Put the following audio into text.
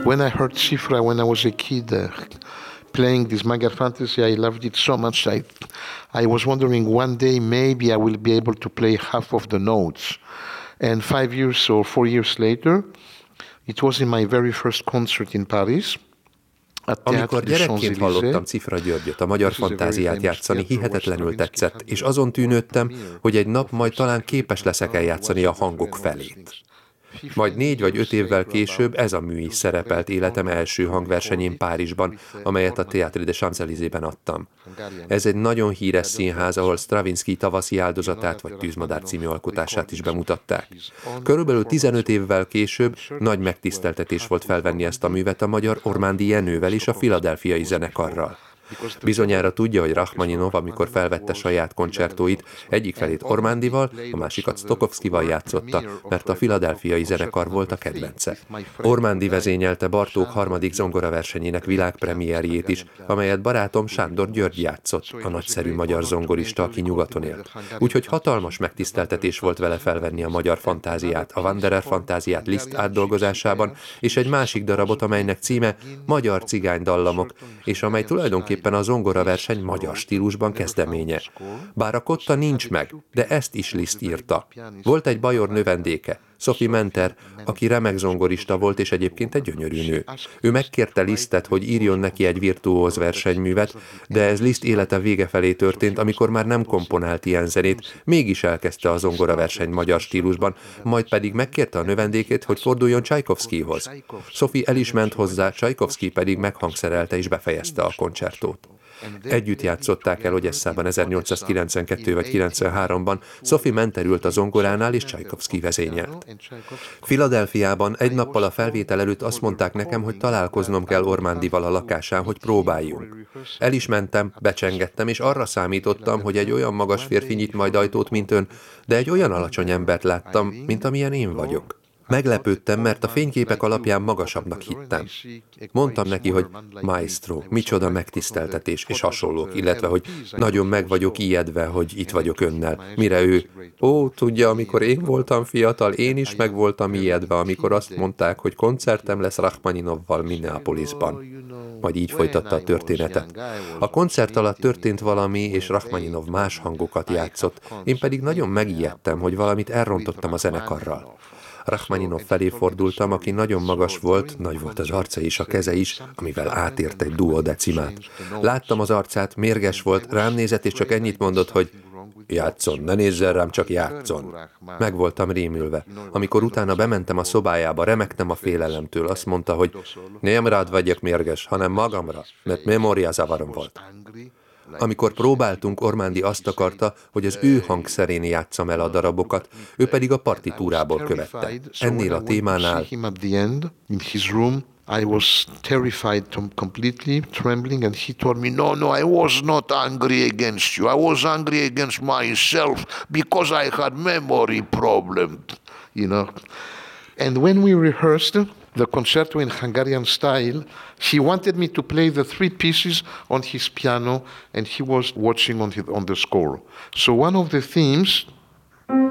When I heard Cifra when I was a kid playing this Magyar Fantasy, I loved it so much. I was wondering one day maybe I will be able to play half of the notes. And 5 years or 4 years later, it was in my very first concert in Paris. Amikor gyerekként hallottam Cifra Györgyöt, a Magyar Fantáziát játszani, hihetetlenül tetszett, és azon tűnődtem, hogy egy nap majd talán képes leszek eljátszani a hangok felét. Majd 4 vagy 5 évvel később ez a mű is szerepelt életem első hangversenyén Párizsban, amelyet a Théâtre des Champs-Élysées-ben adtam. Ez egy nagyon híres színház, ahol Stravinsky Tavaszi áldozatát vagy Tűzmadár című alkotását is bemutatták. Körülbelül 15 évvel később nagy megtiszteltetés volt felvenni ezt a művet a magyar Ormándi Jenővel és a Philadelphiai Zenekarral. Bizonyára tudja, hogy Rachmaninov, amikor felvette saját koncertóit, egyik felét Ormándival, a másikat Stokowskival játszotta, mert a Philadelphiai Zenekar volt a kedvence. Ormándi vezényelte Bartók harmadik zongoraversenyének világpremierjét is, amelyet barátom Sándor György játszott, a nagyszerű magyar zongorista, aki nyugaton élt. Úgyhogy hatalmas megtiszteltetés volt vele felvenni a Magyar Fantáziát, a Wanderer Fantáziát Liszt átdolgozásában, és egy másik darabot, amelynek címe Magyar cigánydallamok, és amely tulajdonképpen a zongoraverseny magyar stílusban kezdeménye. Bár a kotta nincs meg, de ezt is Liszt írta. Volt egy bajor növendéke, Sophie Menter, aki remek zongorista volt, és egyébként egy gyönyörű nő. Ő megkérte Lisztet, hogy írjon neki egy virtuóz versenyművet, de ez Liszt élete vége felé történt, amikor már nem komponált ilyen zenét, mégis elkezdte a zongoraversenyt magyar stílusban, majd pedig megkérte a növendékét, hogy forduljon Csajkovszkijhoz. Sophie el is ment hozzá, Csajkovszkij pedig meghangszerelte és befejezte a koncertót. Együtt játszották el Odyesszában 1892 vagy 93-ban, Sophie Menter ült a zongoránál és Csajkovszkij vezényelt. Philadelphiában egy nappal a felvétel előtt azt mondták nekem, hogy találkoznom kell Ormándival a lakásán, hogy próbáljunk. El is mentem, becsengettem, és arra számítottam, hogy egy olyan magas férfi nyit majd ajtót, mint ön, de egy olyan alacsony embert láttam, mint amilyen én vagyok. Meglepődtem, mert a fényképek alapján magasabbnak hittem. Mondtam neki, hogy maestro, micsoda megtiszteltetés, és hasonlók, illetve, hogy nagyon meg vagyok ijedve, hogy itt vagyok önnel. Mire ő, tudja, amikor én voltam fiatal, én is meg voltam ijedve, amikor azt mondták, hogy koncertem lesz Rachmaninovval Minneapolisban. Majd így folytatta a történetet. A koncert alatt történt valami, és Rachmaninov más hangokat játszott, én pedig nagyon megijedtem, hogy valamit elrontottam a zenekarral. Rachmaninov felé fordultam, aki nagyon magas volt, nagy volt az arca és a keze is, amivel átért egy duodecimát. Láttam az arcát, mérges volt, rám nézett, és csak ennyit mondott, hogy játszon, ne nézzen rám, csak játszon. Meg voltam rémülve. Amikor utána bementem a szobájába, remektem a félelemtől, azt mondta, hogy nem rád vagyok mérges, hanem magamra, mert memóriazavarom volt. Amikor próbáltunk, Ormándi azt akarta, hogy az ő hangszerén játsszam el a darabokat, ő pedig a partitúrából követte. Ennél a témánál I was terrified completely, trembling, and he told me, no, I was not angry against you. I was angry against myself because I had memory problem, And when we rehearsed the concerto in Hungarian style, he wanted me to play the 3 pieces on his piano, and he was watching on the score. So one of the themes